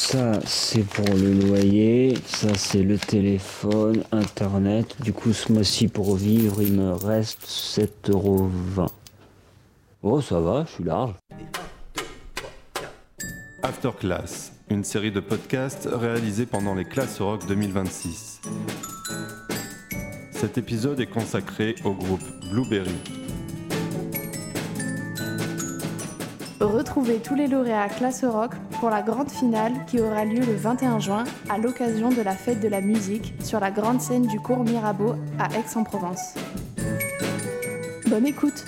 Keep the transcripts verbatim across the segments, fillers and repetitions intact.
ça c'est pour le loyer, ça c'est le téléphone, internet. Du coup ce mois-ci pour vivre il me reste sept euros vingt. Oh ça va, je suis large. After Class, une série de podcasts réalisés pendant les classes rock deux mille vingt-six. Cet épisode est consacré au groupe Blueberry. Retrouvez tous les lauréats Classe Rock pour la grande finale qui aura lieu le vingt et un juin à l'occasion de la fête de la musique sur la grande scène du cours Mirabeau à Aix-en-Provence. Bonne écoute!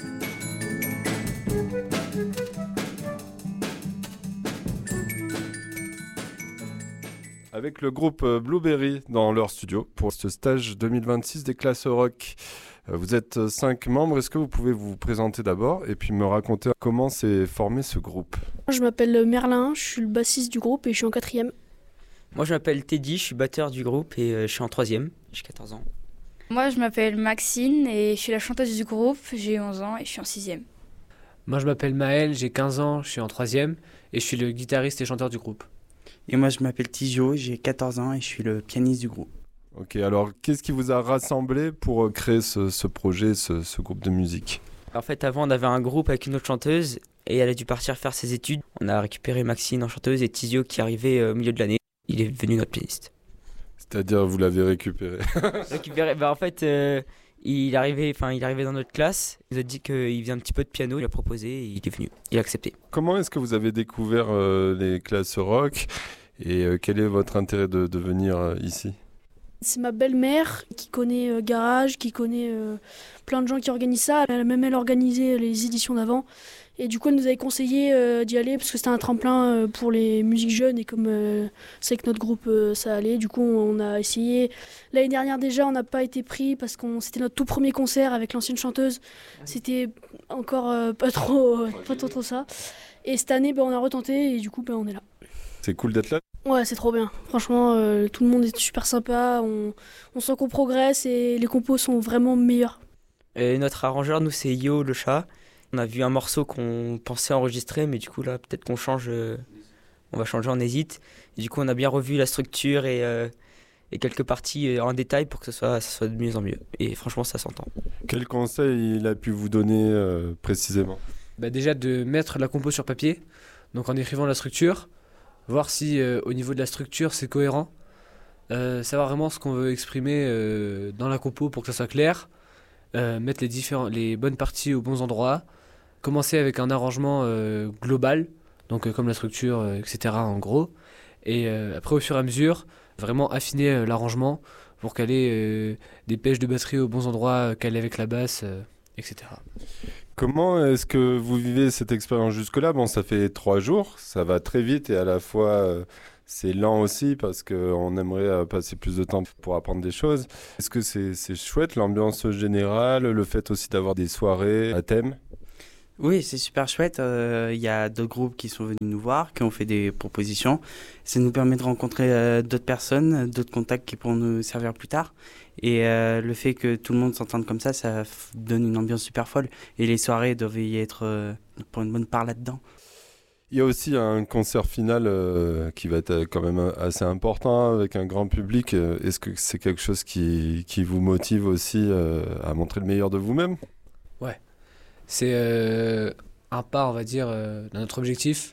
Avec le groupe Blueberry dans leur studio pour ce stage deux mille vingt-six des classes rock. Vous êtes cinq membres, est-ce que vous pouvez vous présenter d'abord et puis me raconter comment s'est formé ce groupe ? Je m'appelle Merlin, je suis le bassiste du groupe et je suis en quatrième. Moi je m'appelle Teddy, je suis batteur du groupe et je suis en troisième, j'ai quatorze ans. Moi je m'appelle Maxine et je suis la chanteuse du groupe, j'ai onze ans et je suis en sixième. Moi je m'appelle Maël, j'ai quinze ans, je suis en troisième et je suis le guitariste et chanteur du groupe. Et moi je m'appelle Tijio, j'ai quatorze ans et je suis le pianiste du groupe. Ok, alors qu'est-ce qui vous a rassemblé pour créer ce, ce projet, ce, ce groupe de musique ? En fait, avant, on avait un groupe avec une autre chanteuse et elle a dû partir faire ses études. On a récupéré Maxine en chanteuse et Tizio qui arrivait au milieu de l'année. Il est devenu notre pianiste. C'est-à-dire, vous l'avez récupéré ? Récupéré, bah en fait, euh, il, arrivait, il arrivait dans notre classe. Il nous a dit qu'il faisait un petit peu de piano. Il a proposé et il est venu. Il a accepté. Comment est-ce que vous avez découvert euh, les classes rock et euh, quel est votre intérêt de, de venir euh, ici ? C'est ma belle-mère qui connaît euh, Garage, qui connaît euh, plein de gens qui organisent ça. Elle a même elle organisé les éditions d'avant. Et du coup, elle nous avait conseillé euh, d'y aller parce que c'était un tremplin euh, pour les musiques jeunes. Et comme euh, c'est que notre groupe, euh, ça allait. Du coup, on a essayé. L'année dernière déjà, on n'a pas été pris parce que c'était notre tout premier concert avec l'ancienne chanteuse. C'était encore euh, pas, trop, euh, pas trop, trop ça. Et cette année, bah, on a retenté et du coup, bah, on est là. C'est cool d'être là ? Ouais, c'est trop bien. Franchement, euh, tout le monde est super sympa. On, on sent qu'on progresse et les compos sont vraiment meilleurs. Et notre arrangeur, nous, c'est Yo le chat. On a vu un morceau qu'on pensait enregistrer, mais du coup, là, peut-être qu'on change. Euh, on va changer, on hésite. Et du coup, on a bien revu la structure et, euh, et quelques parties en détail pour que ce soit, ça soit de mieux en mieux. Et franchement, ça s'entend. Quel conseil il a pu vous donner euh, précisément ? Bah déjà de mettre la compo sur papier, donc en écrivant la structure. Voir si euh, au niveau de la structure c'est cohérent, euh, savoir vraiment ce qu'on veut exprimer euh, dans la compo pour que ça soit clair, euh, mettre les, différents, les bonnes parties aux bons endroits, commencer avec un arrangement euh, global, donc euh, comme la structure, euh, et cetera en gros, et euh, après au fur et à mesure, vraiment affiner euh, l'arrangement pour qu'elle ait euh, des pêches de batterie aux bons endroits, qu'elle ait avec la basse, euh, et cetera. Comment est-ce que vous vivez cette expérience jusque-là ? Bon, ça fait trois jours, ça va très vite et à la fois euh, c'est lent aussi parce qu'on aimerait euh, passer plus de temps pour apprendre des choses. Est-ce que c'est, c'est chouette, l'ambiance générale, le fait aussi d'avoir des soirées à thème ? Oui, c'est super chouette. Il euh, y a d'autres groupes qui sont venus nous voir, qui ont fait des propositions. Ça nous permet de rencontrer euh, d'autres personnes, d'autres contacts qui pourront nous servir plus tard. Et euh, le fait que tout le monde s'entende comme ça, ça f- donne une ambiance super folle. Et les soirées doivent y être euh, pour une bonne part là-dedans. Il y a aussi un concert final euh, qui va être quand même assez important avec un grand public. Est-ce que c'est quelque chose qui, qui vous motive aussi euh, à montrer le meilleur de vous-même ? Ouais, c'est euh, un pas, on va dire, euh, dans notre objectif.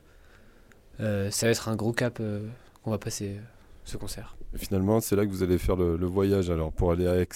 Euh, ça va être un gros cap euh, qu'on va passer euh, ce concert. Et finalement, c'est là que vous allez faire le, le voyage alors pour aller à Aix.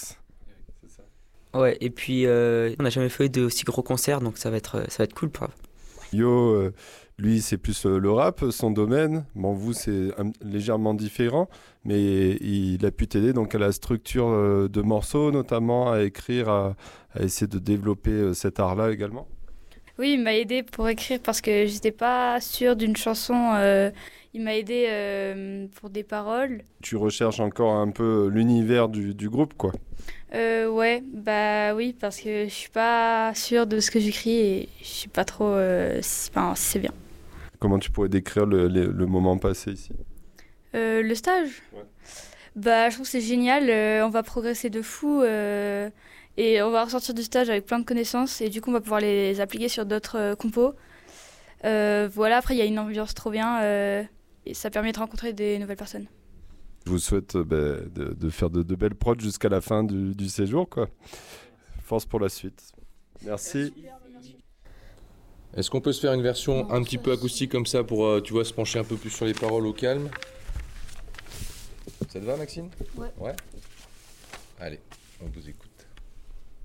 Ouais, et puis euh, on n'a jamais fait de aussi gros concerts, donc ça va être, ça va être cool. Pour... Yo, euh, lui, c'est plus euh, le rap, son domaine. Bon, vous, c'est un, légèrement différent, mais il a pu t'aider donc à la structure euh, de morceaux, notamment à écrire, à, à essayer de développer euh, cet art-là également. Oui, il m'a aidé pour écrire parce que j'étais pas sûre d'une chanson. Euh, il m'a aidé euh, pour des paroles. Tu recherches encore un peu l'univers du, du groupe, quoi. Euh, ouais, bah oui, parce que je suis pas sûre de ce que j'écris et je suis pas trop euh, si, enfin, si c'est bien. Comment tu pourrais décrire le, le, le moment passé ici ? euh, Le stage ouais. Bah, je trouve que c'est génial, euh, on va progresser de fou euh, et on va ressortir du stage avec plein de connaissances et du coup on va pouvoir les appliquer sur d'autres euh, compos. Euh, voilà, après il y a une ambiance trop bien. Euh, et ça permet de rencontrer des nouvelles personnes. Je vous souhaite euh, bah, de, de faire de, de belles prods jusqu'à la fin du, du séjour, quoi. Force pour la suite. Merci. Est-ce qu'on peut se faire une version Non, un petit peu acoustique comme ça pour, euh, tu vois, se pencher un peu plus sur les paroles au calme? Ça te va, Maxime? Ouais. Ouais. Allez, on vous écoute.